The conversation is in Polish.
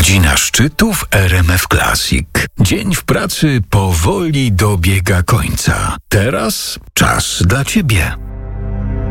Godzina szczytu w RMF Classic. Dzień w pracy powoli dobiega końca. Teraz czas dla Ciebie.